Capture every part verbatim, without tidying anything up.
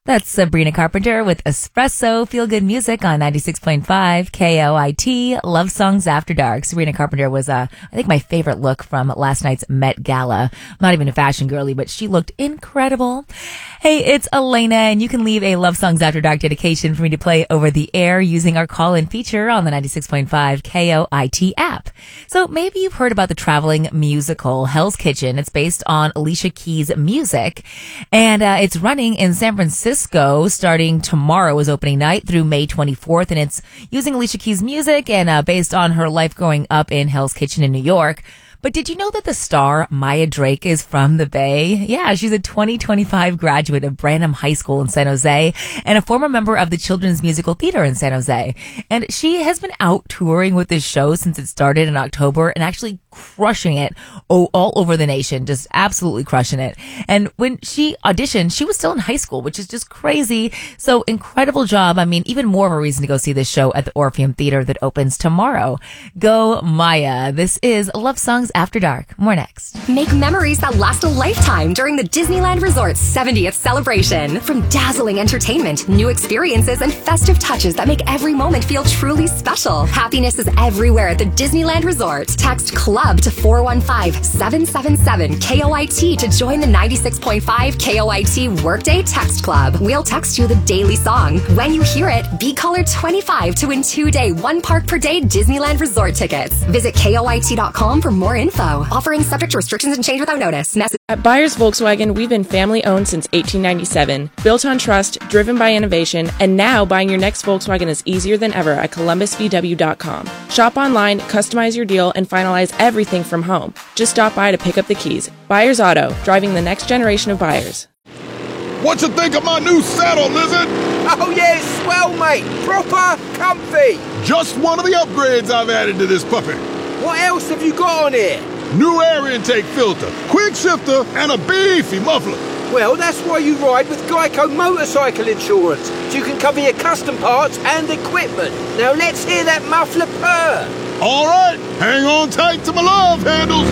That's Sabrina Carpenter with Espresso, Feel Good Music on ninety-six point five K O I T, Love Songs After Dark. Sabrina Carpenter was, uh, I think, my favorite look from last night's Met Gala. I'm not even a fashion girly, but she looked incredible. Hey, it's Elena, and you can leave a Love Songs After Dark dedication for me to play over the air using our call-in feature on the ninety-six point five K O I T app. So maybe you've heard about the traveling musical Hell's Kitchen. It's based on Alicia Keys' music, and uh, it's running in San Francisco. Starting tomorrow is opening night through May twenty-fourth, and it's using Alicia Keys' music and uh, based on her life growing up in Hell's Kitchen in New York. But did you know that the star, Maya Drake, is from the Bay? Yeah, she's a twenty twenty-five graduate of Branham High School in San Jose and a former member of the Children's Musical Theater in San Jose. And she has been out touring with this show since it started in October and actually crushing it oh, all over the nation, just absolutely crushing it. And when she auditioned, she was still in high school, which is just crazy. So incredible job. I mean, even more of a reason to go see this show at the Orpheum Theater that opens tomorrow. Go Maya. This is Love Songs After Dark. More next. Make memories that last a lifetime during the Disneyland Resort's seventieth celebration. From dazzling entertainment, new experiences, and festive touches that make every moment feel truly special. Happiness is everywhere at the Disneyland Resort. Text CLUB to four one five, seven seven seven, K O I T to join the ninety-six point five K O I T Workday Text Club. We'll text you the daily song. When you hear it, be caller twenty-five to win two-day, one park per day Disneyland Resort tickets. Visit K O I T dot com for more info. Offering subject to restrictions and change without notice. Mess- At Byers Volkswagen, we've been family-owned since eighteen ninety-seven, built on trust, driven by innovation, and now buying your next Volkswagen is easier than ever at Columbus V W dot com. Shop online, customize your deal, and finalize everything from home. Just stop by to pick up the keys. Byers Auto, driving the next generation of buyers. What you think of my new saddle, Lizard? Oh yeah, it's swell, mate. Proper comfy. Just one of the upgrades I've added to this puppy. What else have you got on here? New air intake filter, quick shifter, and a beefy muffler. Well, that's why you ride with Geico Motorcycle Insurance, so you can cover your custom parts and equipment. Now let's hear that muffler purr. All right, hang on tight to my love handles.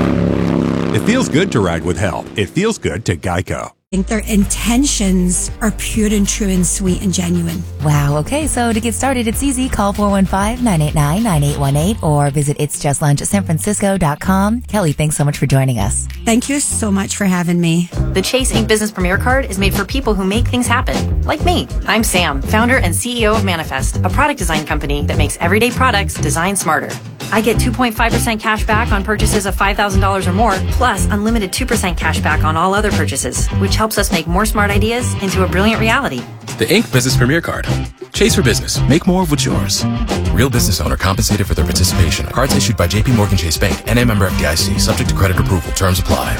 It feels good to ride with help. It feels good to Geico. I think their intentions are pure and true and sweet and genuine. Wow. Okay. So to get started, it's easy. Call four one five, nine eight nine, nine eight one eight or visit its just lunch san francisco dot com. Kelly, thanks so much for joining us. Thank you so much for having me. The Chase Ink Business Premier Card is made for people who make things happen, like me. I'm Sam, founder and C E O of Manifest, a product design company that makes everyday products designed smarter. I get two point five percent cash back on purchases of five thousand dollars or more, plus unlimited two percent cash back on all other purchases, which helps us make more smart ideas into a brilliant reality. The Ink Business Premier Card. Chase for business. Make more of what's yours. Real business owner compensated for their participation. Cards issued by J P Morgan Chase Bank, N A member F D I C, subject to credit approval. Terms apply.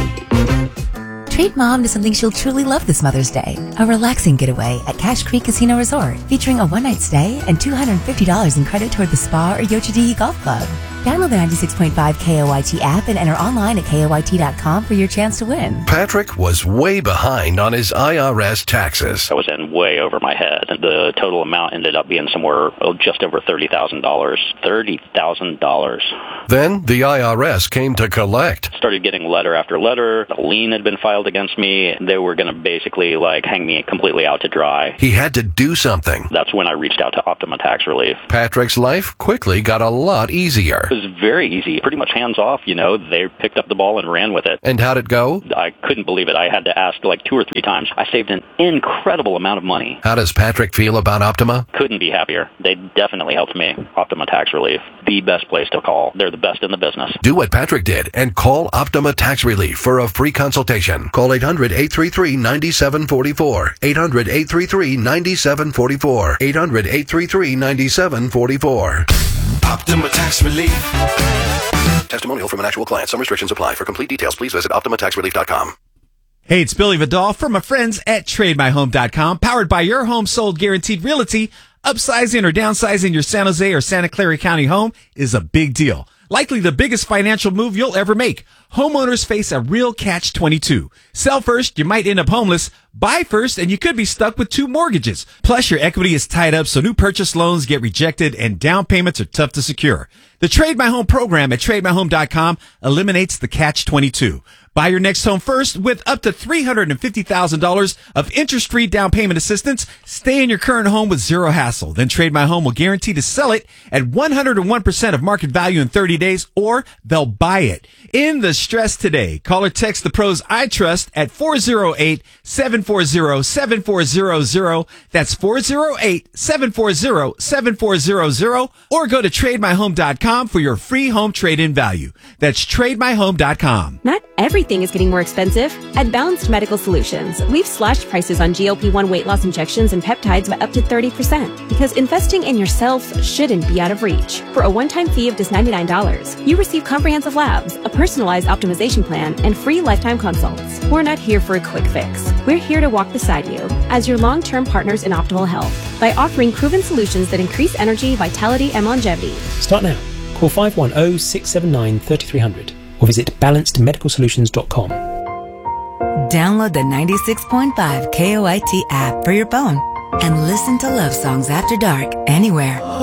Treat Mom to something she'll truly love this Mother's Day. A relaxing getaway at Cache Creek Casino Resort, featuring a one-night stay and two hundred fifty dollars in credit toward the spa or Yochidee Golf Club. Download the ninety-six point five K O I T app and enter online at K O I T dot com for your chance to win. Patrick was way behind on his I R S taxes. I was in way over my head. The total amount ended up being somewhere oh, just over thirty thousand dollars. thirty thousand dollars. Then the I R S came to collect. Started getting letter after letter. A lien had been filed against me. They were going to basically like hang me completely out to dry. He had to do something. That's when I reached out to Optima Tax Relief. Patrick's life quickly got a lot easier. It was very easy, pretty much hands off, you know. They picked up the ball and ran with it. And how'd it go? I couldn't believe it. I had to ask like two or three times. I saved an incredible amount of money. How does Patrick feel about Optima? Couldn't be happier. They definitely helped me. Optima Tax Relief, the best place to call. They're the best in the business. Do what Patrick did and call Optima Tax Relief for a free consultation. Call eight hundred, eight three three, nine seven four four. eight hundred, eight three three, nine seven four four. eight hundred, eight three three, nine seven four four. Optima Tax Relief. Testimonial from an actual client. Some restrictions apply. For complete details, please visit optima tax relief dot com. Hey, it's Billy Vidal from my friends at trade my home dot com, powered by Your Home Sold Guaranteed Realty. Upsizing or downsizing your San Jose or Santa Clara County home is a big deal. Likely the biggest financial move you'll ever make. Homeowners face a real catch twenty-two. Sell first, you might end up homeless. Buy first, and you could be stuck with two mortgages. Plus, your equity is tied up, so new purchase loans get rejected, and down payments are tough to secure. The Trade My Home program at trade my home dot com eliminates the catch twenty-two. Buy your next home first with up to three hundred fifty thousand dollars of interest-free down payment assistance. Stay in your current home with zero hassle. Then Trade My Home will guarantee to sell it at one hundred one percent of market value in thirty days, or they'll buy it. In the stress today, call or text the pros I trust at four oh eight, seven four zero, seven four zero zero. That's four oh eight, seven four zero, seven four zero zero. Or go to trade my home dot com for your free home trade-in value. That's trade my home dot com. Not everything is getting more expensive. At Balanced Medical Solutions, we've slashed prices on G L P one weight loss injections and peptides by up to thirty percent. Because investing in yourself shouldn't be out of reach. For a one-time fee of just ninety-nine dollars, you receive comprehensive labs, a personalized optimization plan, and free lifetime consults. We're not here for a quick fix. We're here to walk beside you as your long-term partners in optimal health by offering proven solutions that increase energy, vitality, and longevity. Start now. Call five one zero, six seven nine, three three zero zero or visit balanced medical solutions dot com. Download the ninety-six point five K O I T app for your phone and listen to Love Songs After Dark anywhere.